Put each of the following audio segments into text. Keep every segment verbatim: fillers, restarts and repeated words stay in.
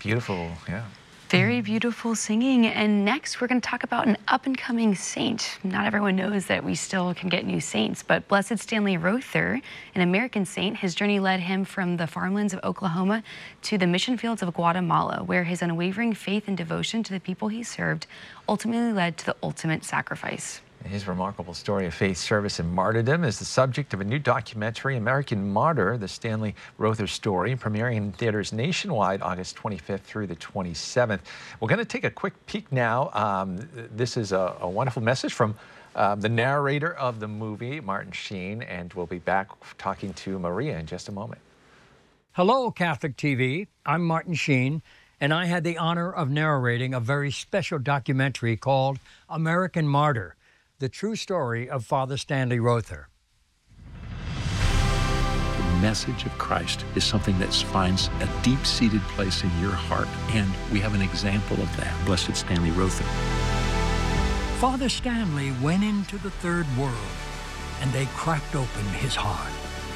Beautiful, yeah. Very beautiful singing. And next, we're going to talk about an up-and-coming saint. Not everyone knows that we still can get new saints, but Blessed Stanley Rother, an American saint, his journey led him from the farmlands of Oklahoma to the mission fields of Guatemala, where his unwavering faith and devotion to the people he served ultimately led to the ultimate sacrifice. His remarkable story of faith, service, and martyrdom is the subject of a new documentary, American Martyr, the Stanley Rother story, premiering in theaters nationwide August twenty-fifth through the twenty-seventh. We're going to take a quick peek now. Um, this is a, a wonderful message from uh, the narrator of the movie, Martin Sheen, and we'll be back talking to Maria in just a moment. Hello, Catholic T V. I'm Martin Sheen, and I had the honor of narrating a very special documentary called American Martyr, the true story of Father Stanley Rother. The message of Christ is something that finds a deep-seated place in your heart, and we have an example of that, Blessed Stanley Rother. Father Stanley went into the third world, and they cracked open his heart.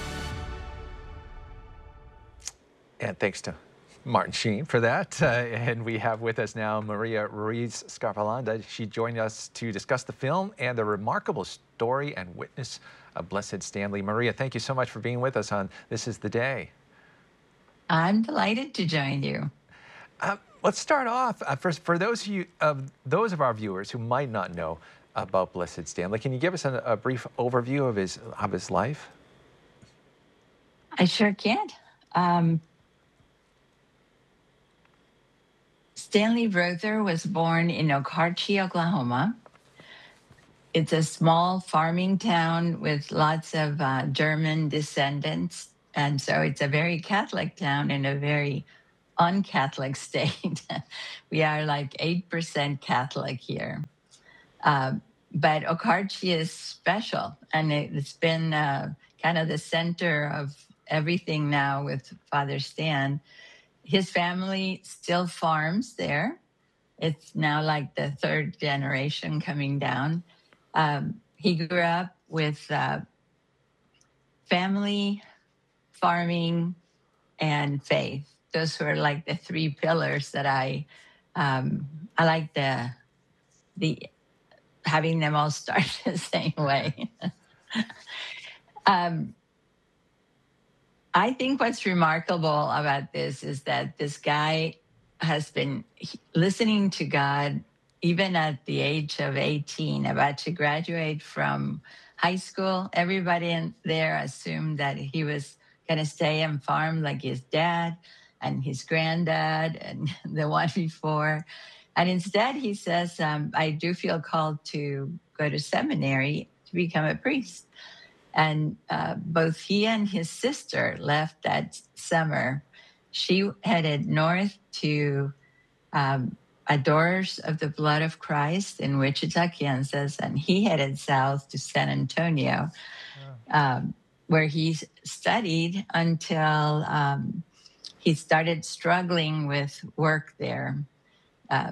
And thanks to Martin Sheen for that. Uh, and we have with us now Maria Ruiz Scarpalanda. She joined us to discuss the film and the remarkable story and witness of Blessed Stanley. Maria, thank you so much for being with us on This Is the Day. I'm delighted to join you. Uh, let's start off. Uh, first, for those of, you, uh, those of our viewers who might not know about Blessed Stanley, can you give us a, a brief overview of his, of his life? I sure can. Um, Stanley Rother was born in Okarche, Oklahoma. It's a small farming town with lots of uh, German descendants. And so it's a very Catholic town in a very un-Catholic state. We are like eight percent Catholic here. Uh, but Okarche is special, and it, it's been uh, kind of the center of everything now with Father Stan. His family still farms there. It's now like the third generation coming down. Um, he grew up with uh, family, farming, and faith. Those were like the three pillars that I, um, I like the, the having them all start the same way. um, I think what's remarkable about this is that this guy has been listening to God even at the age of eighteen, about to graduate from high school. Everybody in there assumed that he was going to stay and farm like his dad and his granddad and the one before. And instead he says, um, I do feel called to go to seminary to become a priest. And uh, both he and his sister left that summer. She headed north to um, Adorers of the Blood of Christ in Wichita, Kansas, and he headed south to San Antonio, yeah. um, where he studied until um, he started struggling with work there. Uh,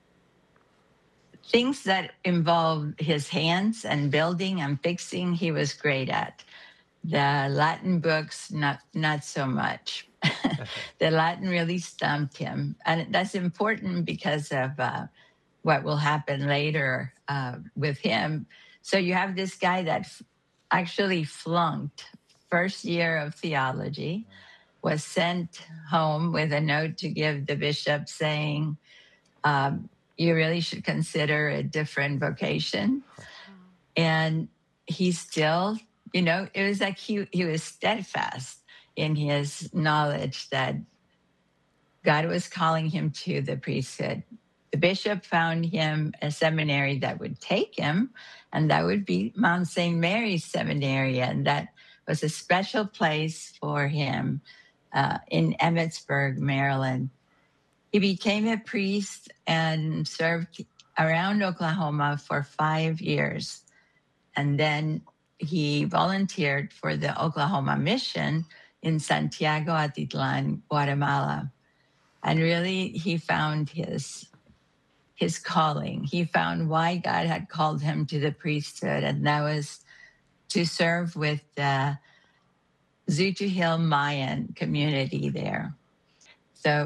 Things that involved his hands and building and fixing, he was great at. The Latin books, not not so much. The Latin really stumped him. And that's important because of uh, what will happen later uh, with him. So you have this guy that f- actually flunked first year of theology, was sent home with a note to give the bishop saying, um, you really should consider a different vocation. And he still, you know, it was like he, he was steadfast in his knowledge that God was calling him to the priesthood. The bishop found him a seminary that would take him, and that would be Mount Saint Mary's Seminary. And that was a special place for him uh, in Emmitsburg, Maryland. He became a priest and served around Oklahoma for five years. And then he volunteered for the Oklahoma mission in Santiago Atitlan, Guatemala. And really, he found his, his calling. He found why God had called him to the priesthood, and that was to serve with the Zutu Hill Mayan community there. So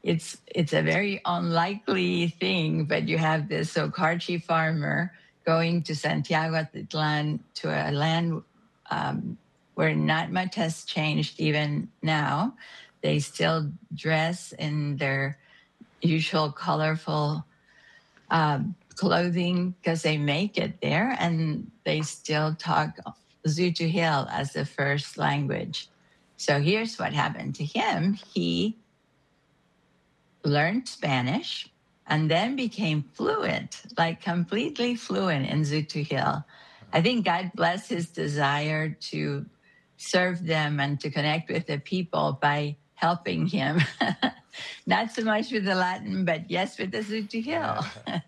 it's it's a very unlikely thing, but you have this Socarchi farmer going to Santiago Atitlan, to a land um, where not much has changed even now. They still dress in their usual colorful um, clothing because they make it there, and they still talk Zutuhil as the first language. So here's what happened to him. He learned Spanish and then became fluent, like completely fluent in Zutuhil. I think God blessed his desire to serve them and to connect with the people by helping him. Not so much with the Latin, but yes, with the Zutuhil. Yeah.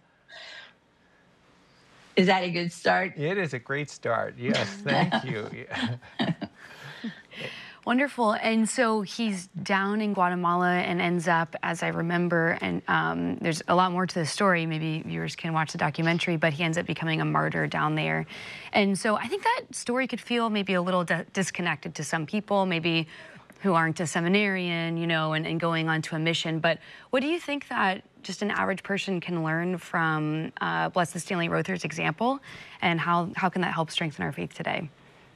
Is that a good start? It is a great start. Yes, thank you. Yeah. Wonderful. And so he's down in Guatemala and ends up, as I remember, and um, there's a lot more to the story. Maybe viewers can watch the documentary, but he ends up becoming a martyr down there. And so I think that story could feel maybe a little disconnected to some people, maybe who aren't a seminarian, you know, and, and going on to a mission. But what do you think that just an average person can learn from uh, Blessed Stanley Rother's example, and how, how can that help strengthen our faith today?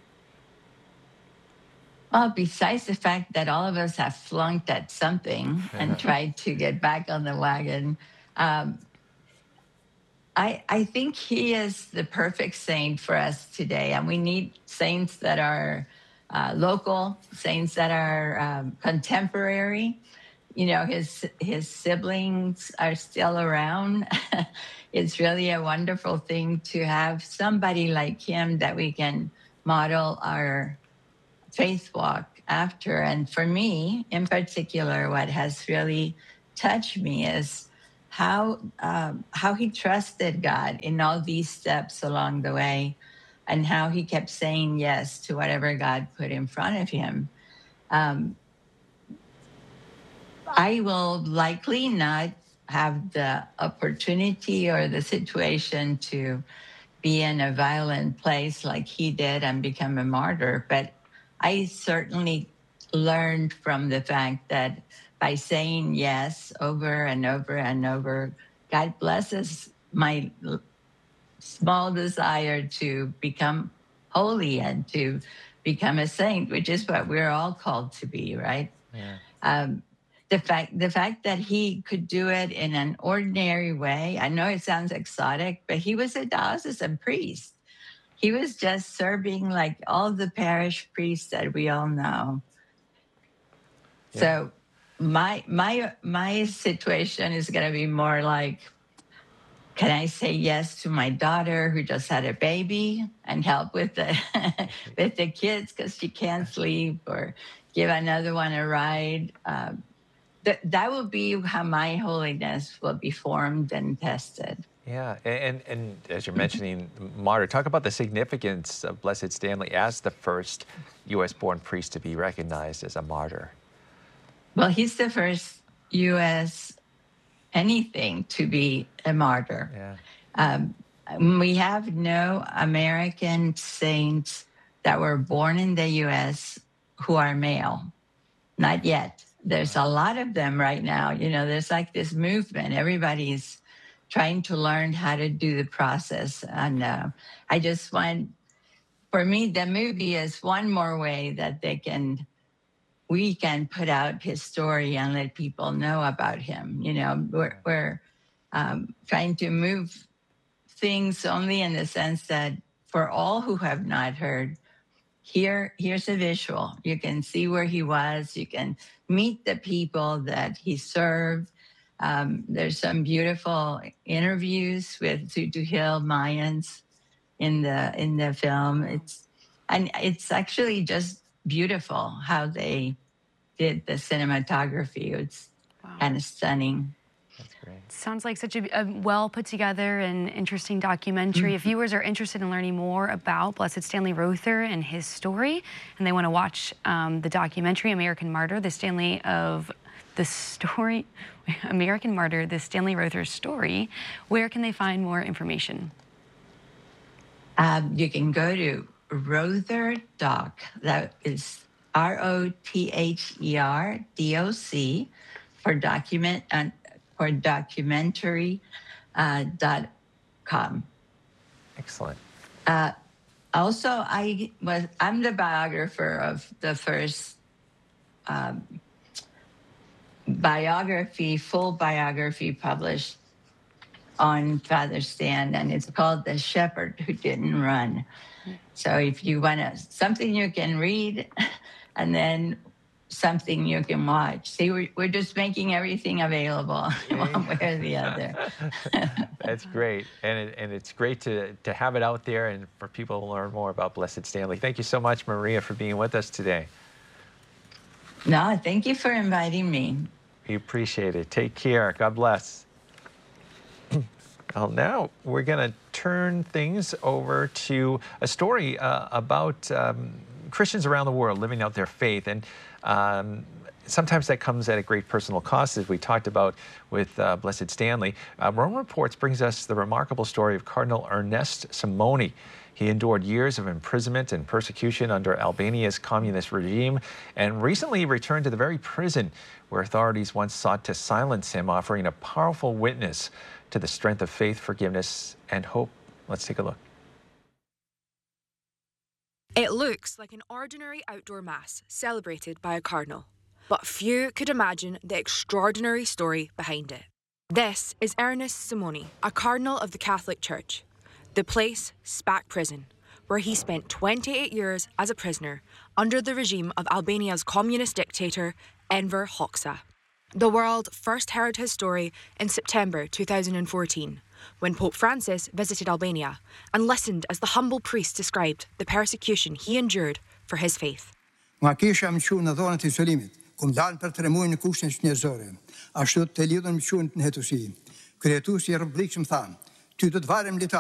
Well, besides the fact that all of us have flunked at something and tried to get back on the wagon, um, I, I think he is the perfect saint for us today. And we need saints that are uh, local, saints that are um, contemporary. You know, his, his siblings are still around. It's really a wonderful thing to have somebody like him that we can model our faith walk after. And for me, in particular, what has really touched me is how um, how he trusted God in all these steps along the way, and how he kept saying yes to whatever God put in front of him. Um, I will likely not have the opportunity or the situation to be in a violent place like he did and become a martyr, but I certainly learned from the fact that by saying yes over and over and over, God blesses my small desire to become holy and to become a saint, which is what we're all called to be, right? Yeah. Um, the fact, the fact that he could do it in an ordinary way, I know it sounds exotic, but he was a diocesan priest. He was just serving like all the parish priests that we all know. Yeah. So my my my situation is going to be more like, can I say yes to my daughter who just had a baby and help with the with the kids because she can't sleep, or give another one a ride? Um, that that will be how my holiness will be formed and tested. Yeah, and, and as you're mentioning, martyr, talk about the significance of Blessed Stanley as the first U S born priest to be recognized as a martyr. Well, he's the first U S anything to be a martyr. Yeah. Um, we have no American saints that were born in the U S who are male. Not yet. There's a lot of them right now. You know, there's like this movement. Everybody's trying to learn how to do the process. And uh, I just want, for me, the movie is one more way that they can, we can put out his story and let people know about him. You know, we're, we're um, trying to move things only in the sense that for all who have not heard, here, here's a visual. You can see where he was. You can meet the people that he served. Um, there's some beautiful interviews with Zutuhil Mayans in the in the film. It's and it's actually just beautiful how they did the cinematography. It's wow. kind of stunning. That's great. Sounds like such a, a well put together and interesting documentary. Mm-hmm. If viewers are interested in learning more about Blessed Stanley Rother and his story, and they want to watch um, the documentary American Martyr, the Stanley of the story, American Martyr, the Stanley Rother story, where can they find more information? Um, you can go to Rother Doc. That is R O T H E R D O C for document uh, for documentary uh, dot com. Excellent. Uh, also, I was I'm the biographer of the first um, biography, full biography published on Father Stan, and it's called The Shepherd Who Didn't Run. So if you want to, something you can read and then something you can watch. See, we're, we're just making everything available one way or the other. That's great. And, it, and it's great to, to have it out there and for people to learn more about Blessed Stanley. Thank you so much, Maria, for being with us today. No, thank you for inviting me. We appreciate it. Take care. God bless. Well, now we're going to turn things over to a story uh, about um, Christians around the world living out their faith. And um, sometimes that comes at a great personal cost, as we talked about with uh, Blessed Stanley. Uh, Rome Reports brings us the remarkable story of Cardinal Ernest Simoni. He endured years of imprisonment and persecution under Albania's communist regime, and recently returned to the very prison where authorities once sought to silence him, offering a powerful witness to the strength of faith, forgiveness, and hope. Let's take a look. It looks like an ordinary outdoor mass celebrated by a cardinal, but few could imagine the extraordinary story behind it. This is Ernest Simoni, a cardinal of the Catholic Church. The place, Spac Prison, where he spent twenty-eight years as a prisoner under the regime of Albania's communist dictator, Enver Hoxha. The world first heard his story in September two thousand fourteen, when Pope Francis visited Albania and listened as the humble priest described the persecution he endured for his faith. Ma kisha më qunë në dhonët e izolimit, kum dalën për tre muaj në kushtin njerëzore. Ashtu të lidhën më qunë në hetusi. Krijetuesi i rroblikshëm tha, ty do të varem litar.